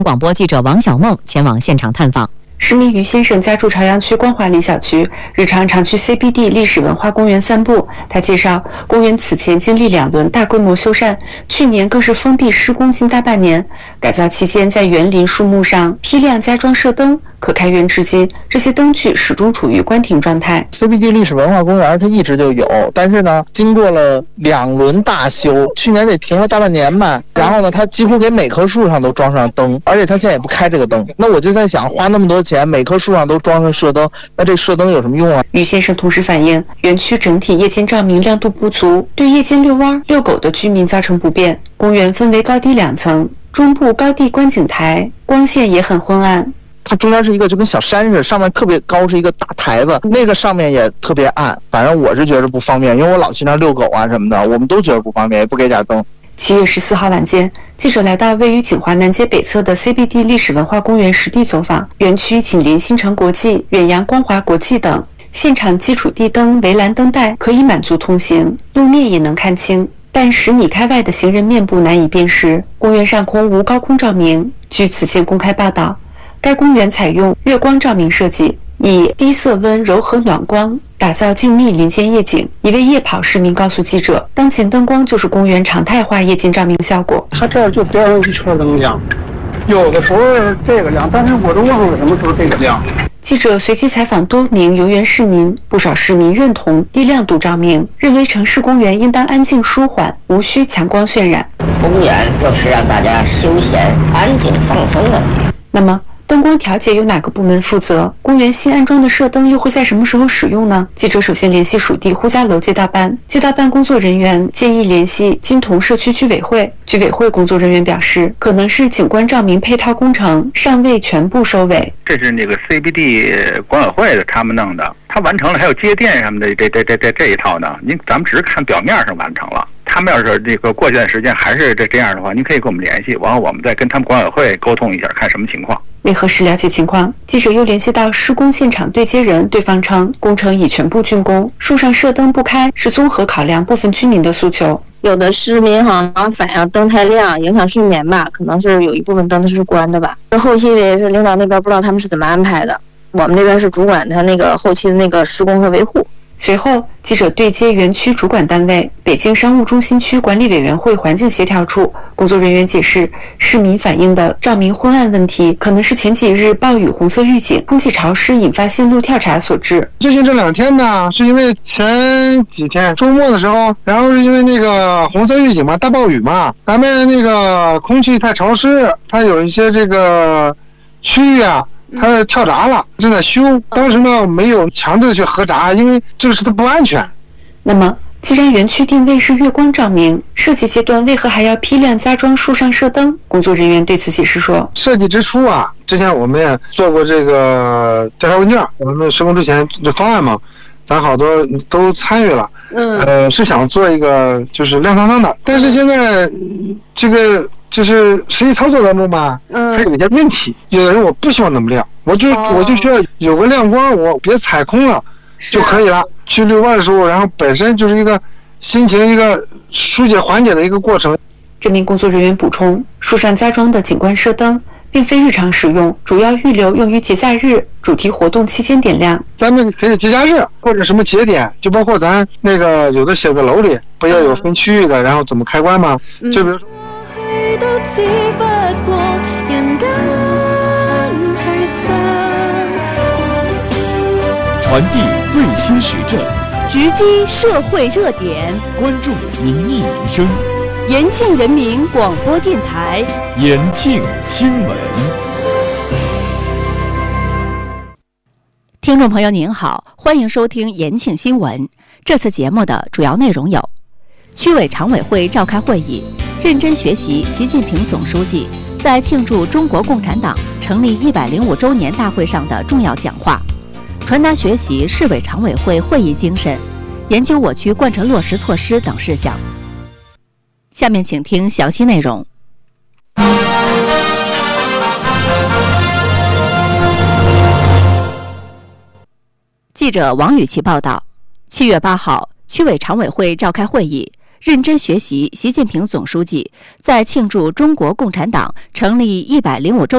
广播记者王小梦前往现场探访。 市民于先生家住朝阳区光华里小区，日常常去 CBD 历史文化公园散步。他介绍，公园此前经历2轮大规模修缮，去年更是封闭施工近大半年。改造期间，在园林树木上批量加装射灯，可开园至今，这些灯具始终处于关停状态。 CBD 历史文化公园它一直就有，但是呢，经过了2轮大修，去年得停了大半年吧。然后呢，它几乎给每棵树上都装上灯，而且它现在也不开这个灯。那我就在想，花那么多钱，每棵树上都装上射灯，那这射灯有什么用啊？ 于先生同时反映，园区整体夜间照明亮度不足，对夜间遛弯、遛狗的居民造成不便。公园分为高低2层，中部高地观景台，光线也很昏暗。 它中间是一个就跟小山似的，上面特别高是一个大台子，那个上面也特别暗。反正我是觉得不方便，因为我老去那儿遛狗啊什么的，我们都觉得不方便，也不给点灯。 7月14号晚间，记者来到位于锦华南街北侧的 CBD 历史文化公园实地走访，园区紧邻新城国际、远洋光华国际等，现场基础地灯、围栏灯带可以满足通行，路面也能看清。但10米开外的行人面部难以辨识。公园上空无高空照明。据此前公开报道，该公园采用月光照明设计，以低色温柔和暖光打造静谧林间夜景。一位夜跑市民告诉记者，当前灯光就是公园常态化夜间照明效果。 它这儿就边上一圈灯亮，有的时候这个亮，但是我都忘了什么时候这个亮。 记者随机采访多名游园市民，不少市民认同低亮度照明，认为城市公园应当安静舒缓，无需强光渲染。 公园就是让大家休闲、安静、放松的。 那么灯光调节由哪个部门负责？公园新安装的射灯又会在什么时候使用呢？记者首先联系属地呼家楼街道办，街道办工作人员建议联系金同社区居委会。居委会工作人员表示，可能是景观照明配套工程尚未全部收尾。 这是那个 CBD 管委会的他们弄的，他完成了，还有接电什么的，这一套呢，咱们只是看表面上完成了。他们要是这个过去段时间还是这样的话，您可以跟我们联系，然后我们再跟他们管委会沟通一下，看什么情况。 为核实了解情况，记者又联系到施工现场对接人，对方称工程已全部竣工，树上射灯不开是综合考量部分居民的诉求。 有的市民好像反映灯太亮，影响睡眠吧，可能是有一部分灯它是关的吧。后期的是领导那边不知道他们是怎么安排的，我们这边是主管他那个后期的那个施工和维护。 随后，记者对接园区主管单位北京商务中心区管理委员会环境协调处，工作人员解释，市民反映的照明昏暗问题，可能是前几日暴雨红色预警、空气潮湿引发线路跳闸所致。 最近这2天呢，是因为前几天周末的时候，然后是因为那个红色预警嘛，大暴雨嘛，咱们那个空气太潮湿，它有一些这个区域啊。它跳闸了，正在修。当时呢，没有强制的去合闸，因为这个是它不安全。 那么，既然园区定位是月光照明，设计阶段为何还要批量加装树上射灯？工作人员对此解释说： 设计之初啊，之前我们也做过这个调查问卷，我们施工之前这方案嘛，咱好多都参与了。是想做一个就是亮堂堂的，但是现在这个。就是实际操作当中吧，它有一些问题。有的人我不希望那么亮，我就需要有个亮光，我别踩空了就可以了。去遛弯的时候，然后本身就是一个心情一个疏解缓解的一个过程。 这名工作人员补充，树上加装的景观射灯并非日常使用，主要预留用于节假日、主题活动期间点亮。 咱们可以节假日或者什么节点，就包括咱那个有的写字楼里不要有分区域的，然后怎么开关吗？就比如说。 都只不過人間最深， 傳遞最新時政， 直擊社會熱點， 關注民意民生。 延慶人民廣播電台， 延慶新聞。 聽眾朋友您好，歡迎收聽延慶新聞。這次節目的主要內容有：區委常委會召開會議。認真學習習近平總書記在慶祝中國共產黨成立105週年大會上的重要講話，傳達學習市委常委會會議精神，研究我區貫徹落實措施等事項。下面請聽詳細內容。記者王雨琪報道，7月8號，區委常委會召開會議。認真學習習近平總書記在慶祝中國共產黨成立105週